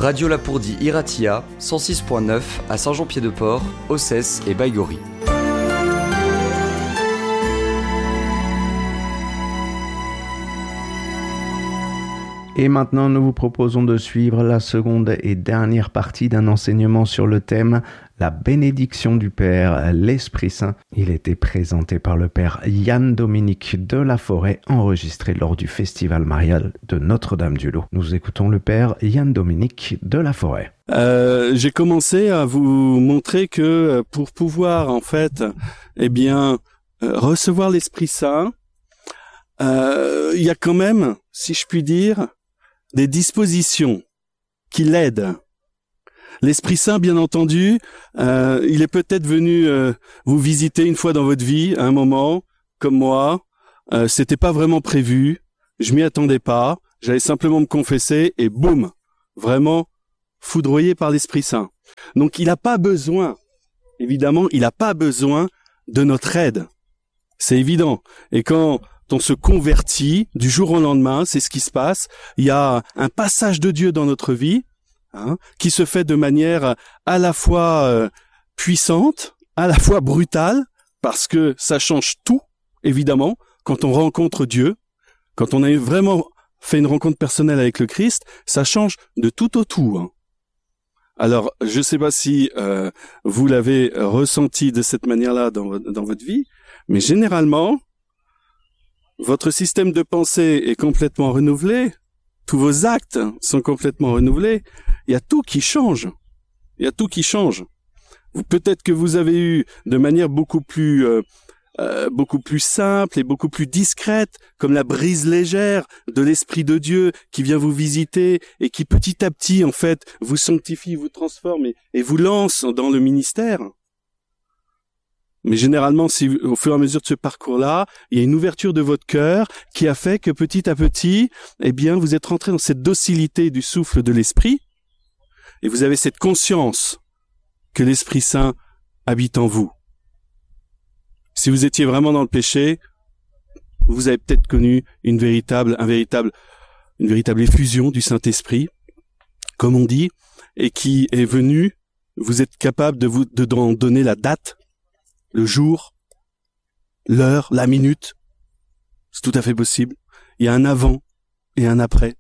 Radio Lapourdie Iratia, 106.9 à Saint-Jean-Pied-de-Port, Ossès et Baïgorry. Et maintenant, nous vous proposons de suivre la seconde et dernière partie d'un enseignement sur le thème « La bénédiction du Père, l'Esprit Saint ». Il était présenté par le Père Yann-Dominique de la Forêt, enregistré lors du Festival marial de Notre-Dame-du-Lot. Nous écoutons le Père Yann-Dominique de la Forêt. J'ai commencé à vous montrer que pour pouvoir, en fait, recevoir l'Esprit Saint, il y a quand même, si je puis dire, des dispositions qui l'aident. L'Esprit Saint, bien entendu, il est peut-être venu vous visiter une fois dans votre vie, à un moment, comme moi. C'était pas vraiment prévu, je m'y attendais pas, j'allais simplement me confesser et boum, vraiment foudroyé par l'Esprit Saint. Donc il n'a pas besoin, évidemment, il n'a pas besoin de notre aide. C'est évident. Et quand on se convertit du jour au lendemain, c'est ce qui se passe. Il y a un passage de Dieu dans notre vie, qui se fait de manière à la fois puissante, à la fois brutale, parce que ça change tout, évidemment, quand on rencontre Dieu, quand on a vraiment fait une rencontre personnelle avec le Christ, ça change de tout au tout. Alors, je ne sais pas si vous l'avez ressenti de cette manière-là dans votre vie, mais généralement, votre système de pensée est complètement renouvelé, tous vos actes sont complètement renouvelés, il y a tout qui change. Il y a tout qui change. Peut-être que vous avez eu de manière beaucoup plus simple et beaucoup plus discrète, comme la brise légère de l'Esprit de Dieu qui vient vous visiter et qui petit à petit, en fait, vous sanctifie, vous transforme et vous lance dans le ministère. Mais généralement, si au fur et à mesure de ce parcours-là, il y a une ouverture de votre cœur qui a fait que petit à petit, vous êtes rentré dans cette docilité du souffle de l'Esprit et vous avez cette conscience que l'Esprit Saint habite en vous. Si vous étiez vraiment dans le péché, vous avez peut-être connu une véritable effusion du Saint-Esprit, comme on dit, et qui est venue. Vous êtes capable d'en donner la date, le jour, l'heure, la minute. C'est tout à fait possible. Il y a un avant et un après.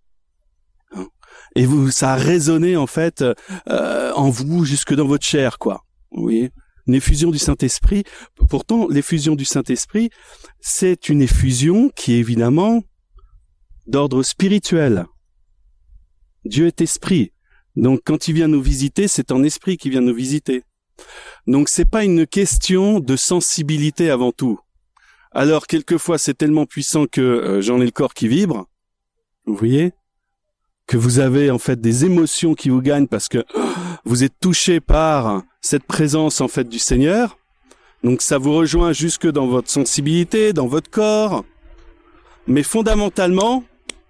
Et ça a résonné en fait en vous jusque dans votre chair, quoi. Vous voyez ? Une effusion du Saint-Esprit. Pourtant, l'effusion du Saint-Esprit, c'est une effusion qui est évidemment d'ordre spirituel. Dieu est esprit. Donc, quand il vient nous visiter, c'est en esprit qu'il vient nous visiter. Donc, c'est pas une question de sensibilité avant tout. Alors, quelquefois, c'est tellement puissant que j'en ai le corps qui vibre. Vous voyez ? Que vous avez en fait des émotions qui vous gagnent parce que vous êtes touché par cette présence en fait du Seigneur. Donc ça vous rejoint jusque dans votre sensibilité, dans votre corps. Mais fondamentalement,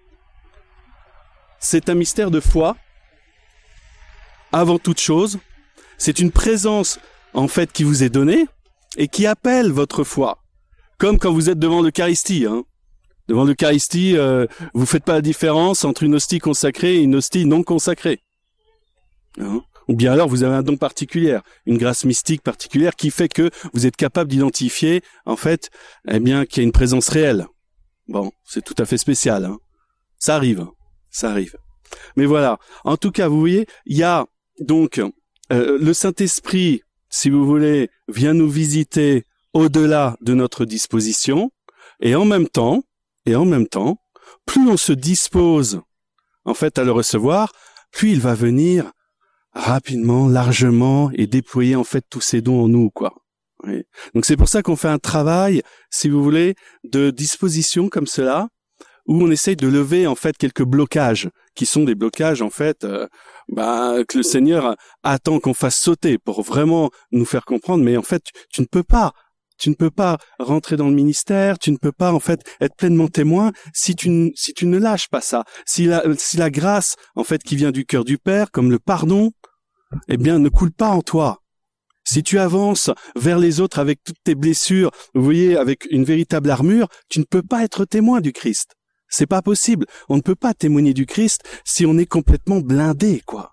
c'est un mystère de foi. Avant toute chose, c'est une présence en fait qui vous est donnée et qui appelle votre foi. Comme quand vous êtes devant l'Eucharistie, Devant l'Eucharistie, vous faites pas la différence entre une hostie consacrée et une hostie non consacrée. Ou bien alors vous avez un don particulier, une grâce mystique particulière qui fait que vous êtes capable d'identifier, en fait, qu'il y a une présence réelle. Bon, c'est tout à fait spécial. Ça arrive. Mais voilà. En tout cas, vous voyez, il y a donc le Saint-Esprit, si vous voulez, vient nous visiter au-delà de notre disposition, et en même temps, plus on se dispose, en fait, à le recevoir, plus il va venir rapidement, largement, et déployer, en fait, tous ses dons en nous, quoi. Oui. Donc, c'est pour ça qu'on fait un travail, si vous voulez, de disposition comme cela, où on essaye de lever, en fait, quelques blocages, qui sont des blocages, en fait, que le Seigneur attend qu'on fasse sauter pour vraiment nous faire comprendre, mais en fait, tu ne peux pas. Tu ne peux pas rentrer dans le ministère, tu ne peux pas en fait être pleinement témoin si tu ne lâches pas ça. Si la grâce en fait qui vient du cœur du Père, comme le pardon, ne coule pas en toi. Si tu avances vers les autres avec toutes tes blessures, vous voyez, avec une véritable armure, tu ne peux pas être témoin du Christ. C'est pas possible. On ne peut pas témoigner du Christ si on est complètement blindé, quoi.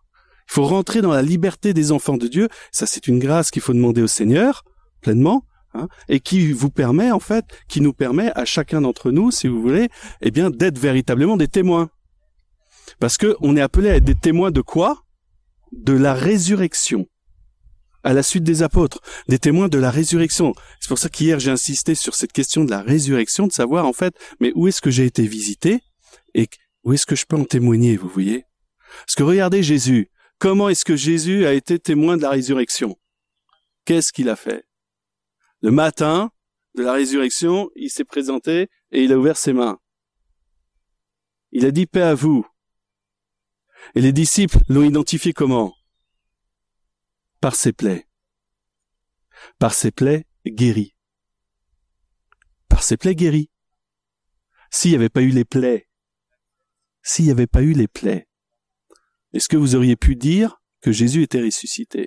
Il faut rentrer dans la liberté des enfants de Dieu. Ça, c'est une grâce qu'il faut demander au Seigneur, pleinement, hein, et qui vous permet, en fait, qui nous permet à chacun d'entre nous, si vous voulez, eh bien, d'être véritablement des témoins. Parce que on est appelé à être des témoins de quoi? De la résurrection. À la suite des apôtres, des témoins de la résurrection. C'est pour ça qu'hier, j'ai insisté sur cette question de la résurrection, de savoir, en fait, mais où est-ce que j'ai été visité et où est-ce que je peux en témoigner, vous voyez? Parce que regardez Jésus. Comment est-ce que Jésus a été témoin de la résurrection? Qu'est-ce qu'il a fait? Le matin de la résurrection, il s'est présenté et il a ouvert ses mains. Il a dit paix à vous. Et les disciples l'ont identifié comment? Par ses plaies. Par ses plaies guéries. Par ses plaies guéries. S'il n'y avait pas eu les plaies, est-ce que vous auriez pu dire que Jésus était ressuscité?